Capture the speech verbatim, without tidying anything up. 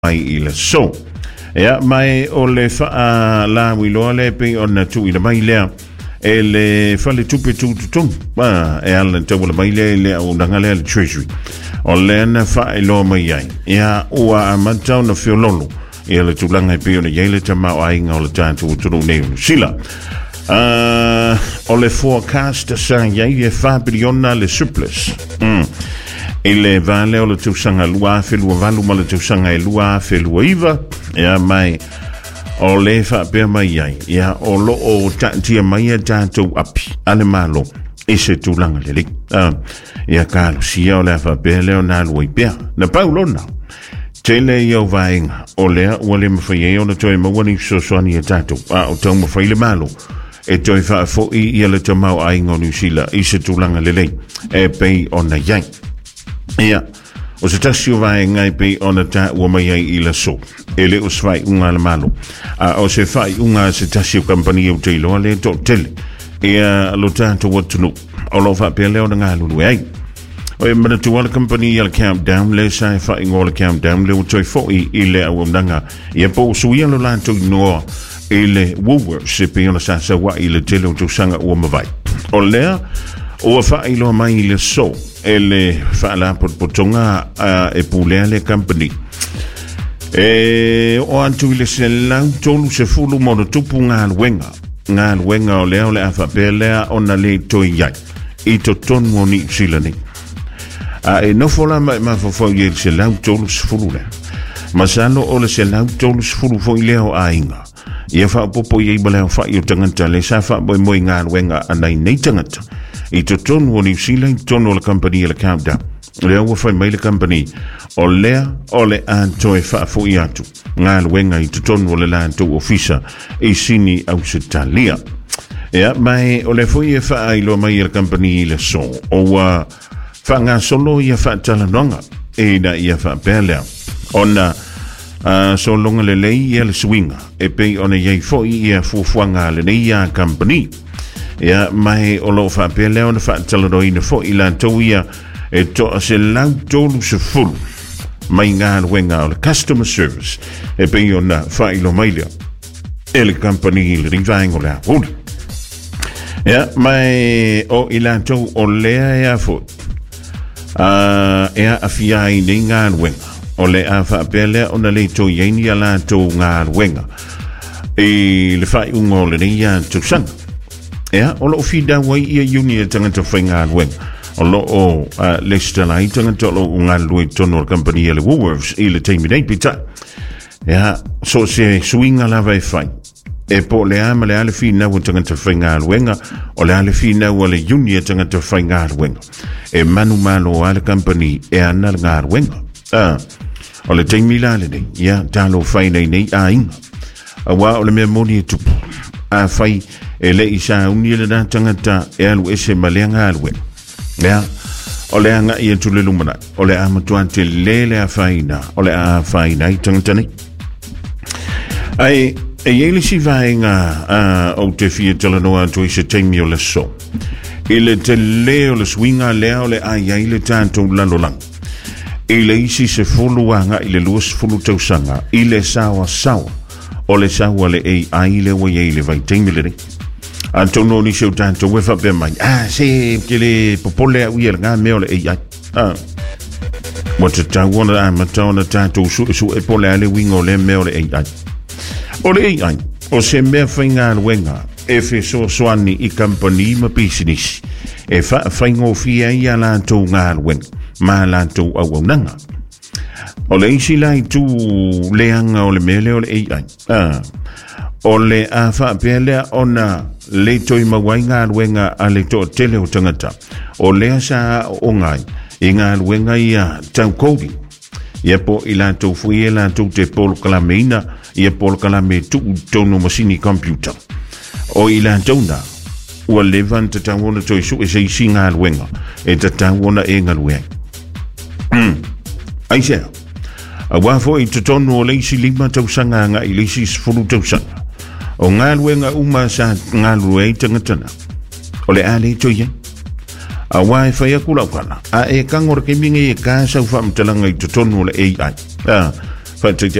mai i le so. Ea mai o le faa la wiloa le pe o na tu i le mai lea e le fale tupe tu tu tu e ala te wala mai lea le o nanga lea le treasury o le na faa i loa mai ai ea ua a matau na fiololo e le tulanga i pe o na yeile ta mao ainga o le tātu o turu neu sila uh, o le forecast sa yai e fa biliona le surplus mm. e le vale o le tausanga lua fe lua valu ma le tausanga e lua fe lua iva ea mai o le fa pe mai ai ea o lo o tantia mai a tātou api ale malo e se tūlanga le le uh, ea kālo sia o le fa pe leo nā lua i pea na paulona te le iau vaenga o lea ua le mawhai e o na toi mawani sosoani a tātou a o tau mawhai le malo e toi fa fo i ia le tamau aingo New Zealand i se tūlanga le le e pei o na iai ia o se tasi o vai ngai pe ona ta ua mai ai i la so e le o svai unga le malo a o se fai unga se tasi o kampani o te iloa le to tele ia lo tanto watunu o lo fa pe leo na ngā lulu ai o e mana tu ala kampani i la countdown le sa e fai ngō la countdown le o toi fo i i le au amdanga ia po suia lo lanto inoa i le Woolworths se pe ona sa sa wa i le tele o tu sanga ua mawai o lea o fa i lo mai i le so ele fa la por potonga uh, e pulea le company e o antu le se la tolu se fulu mono tupu ngā luenga ngā luenga o leo le afa pelea ona le toi yai i to tonu o ni silani a e no fola ma ma fo fo i se la tolu se fulu le masalo o le se la tolu se fulu fo i leo a inga ia fa popo i bale fa i tangata le sa fa boy moi ngā luenga anai nei tangata i to tonu o New Zealand tonu o le company le countdown lea ua fai mai le company o lea o le anto e faa fo i atu ngā luenga i to tonu o le lanto ofisa i sini au se talia ea mai o le fo i e faa i lo mai le company i le so o uh, faa ngā solo i a faa talanonga e na i a faa pelea ona uh, solonga le lei i a le swinga e pei ona iei fo i a fufuanga le nei a company ia mai o lo fa pe leo na fa talado ina fo ila toia e to se lau tolu se fulu mai ngā wenga o le customer service e pe ona fa ilo mai lea e le company le ringvaengo lea huli ia mai o ila tou o lea ea fo uh, ea afia i nei ngā wenga o le a fa pe lea ona le to yeini ala tou ngā wenga e le fa ungo le nei a tou sanga ea o lo fida wai ia uni e tangata whainga luenga o lo o uh, Leicester lai tangata o lo ngā lue tono o company e le Woolworths i le teimi nei pita ea so se suinga lava e whai e po le ama le ale fina ua tangata whainga luenga o le ale fina ua le uni e tangata whainga luenga e manu malo ale company e ana ngā luenga ah, o le teimi la le nei ia talo whainei nei a inga a wa o le mea moni e tupu a whai e le isa uni le na tangata e alu ese maleanga alwen lea o le anga i atu le lumana o le amatuante le le a whaina o le a whaina i tangata nei ai e yeili si vaenga uh, o te fia talanoa atu i se teimi o le so i le te le o le swinga lea o le a iai le tātou lalolang i le isi se fuluanga i le luas fulu tausanga i le sawa sawa o le sawa le ei ai le wa iei le vai teimi le rei Antonio ni se tanto we fa be mai ah se ke le popole u ia nga me ole e ai ah what the ta wona am ta ona tanto su su e pole ale wingo le me ole e ai ole e ai o se me fainga wenga e fe so soani i company ma business e fa faingo fia ia la to nga wen ma la to au nanga ole si lai tu le anga ole me le ole e ai ah ole a fa pele ona le toi mawai ngā luenga a le to tele o tangata o lea sa o ngai i ngā luenga i a tau kouri ia po i la tau fui e la tau te polo kalameina ia polo kalame tu tono masini computer o i la tau na ua levan te tau ona toi su e se isi ngā luenga e te tau ona e ngā luenga ai sea a wafo i te tono o leisi lima tau sanga nga i leisi sfuru tau sanga o ngā luenga uma sa ngā lue i tangatana o le ale toia a wai whai akula ukana a e kangora ke mingi e ka sau whamtalanga i totonu o le A I a fa